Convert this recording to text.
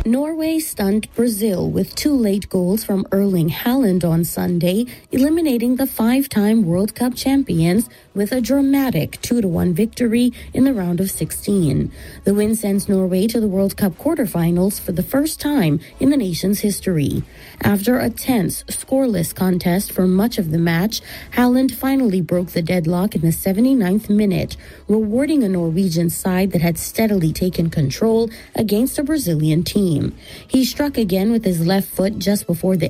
Norway stunned Brazil with 2 late goals from Erling Haaland on Sunday, eliminating the 5-time World Cup champions with a dramatic 2-1 victory in the round of 16. The win sends Norway to the World Cup quarterfinals for the first time in the nation's history. After a tense, scoreless contest for much of the match, Haaland finally broke the deadlock in the 79th minute, rewarding a Norwegian side that had steadily taken control against a Brazilian team. He struck again with his left foot just before the